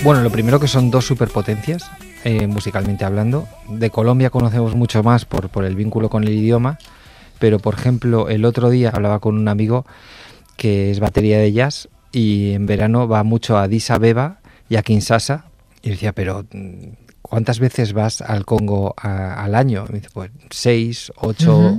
Bueno, lo primero que son dos superpotencias, musicalmente hablando. De Colombia conocemos mucho más por el vínculo con el idioma, pero por ejemplo el otro día hablaba con un amigo que es batería de jazz y en verano va mucho a Addis Abeba y a Kinshasa y decía, pero ¿cuántas veces vas al Congo al año? Y me dice, pues 6, 8,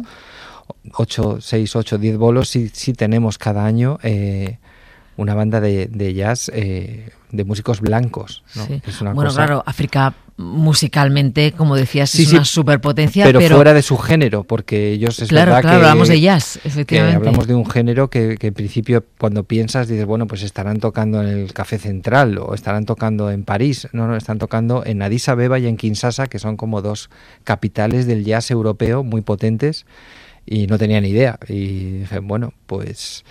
10 bolos sí tenemos cada año. Una banda de jazz de músicos blancos, ¿no? Sí. Es una bueno, cosa... claro, África musicalmente, como decías, es una superpotencia, pero fuera de su género, porque ellos es claro, verdad claro, que hablamos de jazz, efectivamente. Que hablamos de un género que en principio cuando piensas dices, bueno, pues estarán tocando en el Café Central o estarán tocando en París. No, están tocando en Addis Abeba y en Kinshasa, que son como dos capitales del jazz europeo muy potentes, y no tenía ni idea. Y dije, bueno, pues...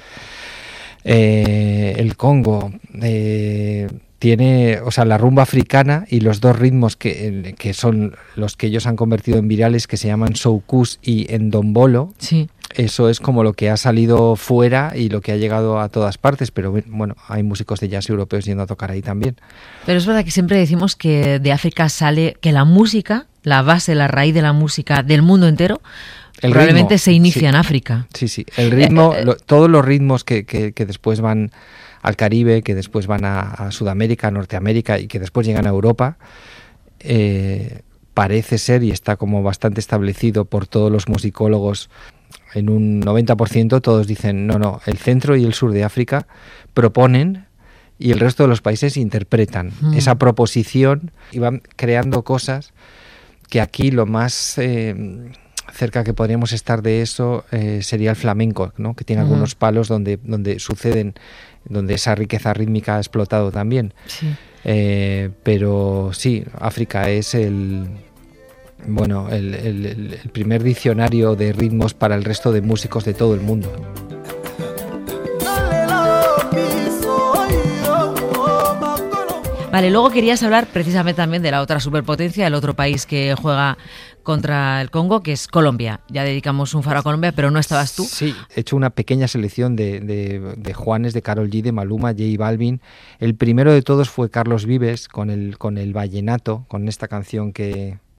el Congo tiene, o sea, la rumba africana y los dos ritmos que son los que ellos han convertido en virales, que se llaman soukous y ndombolo. Sí. Eso es como lo que ha salido fuera y lo que ha llegado a todas partes, pero bueno, hay músicos de jazz europeos yendo a tocar ahí también. Pero es verdad que siempre decimos que de África sale, que la música, la base, la raíz de la música del mundo entero, probablemente se inicia en África. Sí, el ritmo, todos los ritmos que después van al Caribe, que después van a Sudamérica, a Norteamérica y que después llegan a Europa, parece ser, y está como bastante establecido por todos los musicólogos, en un 90% todos dicen, no, el centro y el sur de África proponen y el resto de los países interpretan esa proposición y van creando cosas que aquí lo más... cerca que podríamos estar de eso sería el flamenco, ¿no? Que tiene algunos palos donde suceden, donde esa riqueza rítmica ha explotado también. Sí. Pero sí, África es el primer diccionario de ritmos para el resto de músicos de todo el mundo. Vale, luego querías hablar precisamente también de la otra superpotencia, el otro país que juega contra el Congo, que es Colombia. Ya dedicamos un faro a Colombia, pero no estabas tú. Sí, he hecho una pequeña selección de Juanes, de Karol G, de Maluma, J Balvin. El primero de todos fue Carlos Vives con el vallenato, con esta canción que